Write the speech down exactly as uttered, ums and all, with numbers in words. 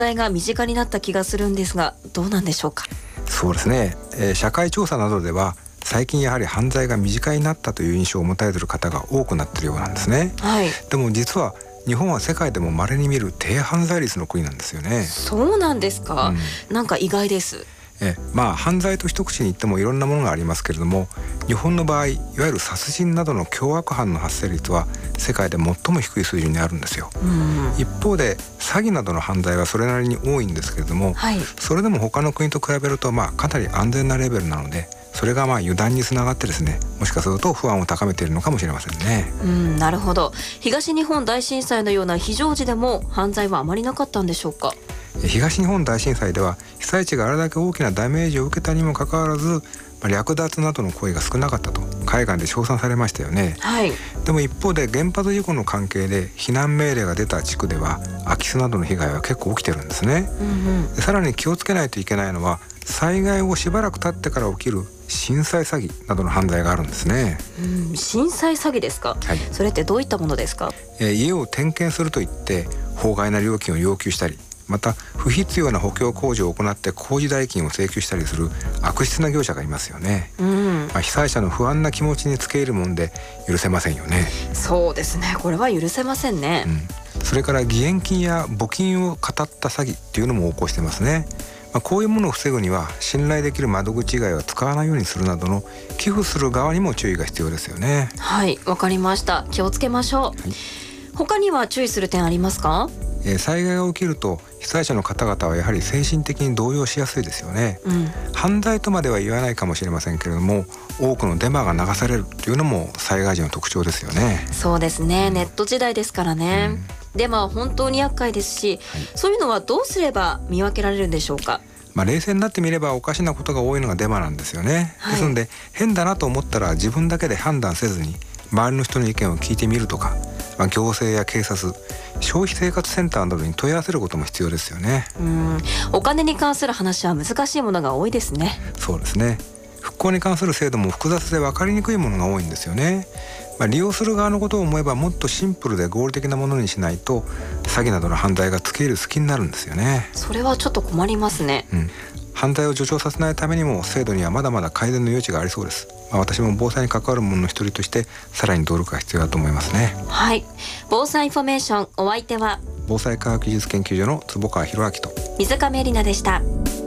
罪が身近になった気がするんですが、どうなんでしょうか。 そうですね、えー、社会調査などでは最近やはり犯罪が身近になったという印象を持たれている方が多くなっているようなんですね、 はい、 でも実は日本は世界でも稀に見る低犯罪率の国なんですよね。 そうなんですか、うん、なんか意外です。 えまあ犯罪と一口に言ってもいろんなものがありますけれども、日本の場合いわゆる殺人などの凶悪犯の発生率は世界で最も低い水準にあるんですよ、うん、一方で詐欺などの犯罪はそれなりに多いんですけれども、はい、それでも他の国と比べるとまあかなり安全なレベルなので、それがまあ油断につながってですね、もしかすると不安を高めているのかもしれませんね。 うん、なるほど。東日本大震災のような非常時でも犯罪はあまりなかったんでしょうか。 東日本大震災では被災地があれだけ大きなダメージを受けたにもかかわらず、略奪などの行為が少なかったと海外で称賛されましたよね、はい、でも一方で原発事故の関係で避難命令が出た地区では空き巣などの被害は結構起きてるんですね、うんうん、でさらに気をつけないといけないのは災害をしばらく経ってから起きる震災詐欺などの犯罪があるんですね、 うん、震災詐欺ですか、はい、それってどういったものですか。 えー、家を点検するといって法外な料金を要求したり、また不必要な補強工事を行って工事代金を請求したりする悪質な業者がいますよね、うんまあ、被災者の不安な気持ちにつけ入るもんで許せませんよね。 そうですね、これは許せませんね、 うん、それから義援金や募金を語った詐欺っていうのも横行してますね。まあ、こういうものを防ぐには信頼できる窓口以外は使わないようにするなどの寄付する側にも注意が必要ですよね。 はい、わかりました。気をつけましょう、はい、他には注意する点ありますか。 えー、災害が起きると被災者の方々はやはり精神的に動揺しやすいですよね、うん、犯罪とまでは言わないかもしれませんけれども、多くのデマが流されるというのも災害時の特徴ですよね。 そうですね、ネット時代ですからね、うん、デマは本当に厄介ですし、はい、そういうのはどうすれば見分けられるんでしょうか。 まあ、冷静になってみればおかしなことが多いのがデマなんですよね、はい、ですので変だなと思ったら自分だけで判断せずに周りの人の意見を聞いてみるとか、まあ、行政や警察、消費生活センターなどに問い合わせることも必要ですよね。 うん、お金に関する話は難しいものが多いですね。 そうですね、復興に関する制度も複雑で分かりにくいものが多いんですよね。まあ、利用する側のことを思えばもっとシンプルで合理的なものにしないと詐欺などの犯罪が付け入る隙になるんですよね。 それはちょっと困りますね、 うん、犯罪を助長させないためにも制度にはまだまだ改善の余地がありそうです。まあ、私も防災に関わる者の一人としてさらに努力が必要だと思いますね。 はい、防災インフォメーション、お相手は防災科学技術研究所の坪川博明と水上里奈でした。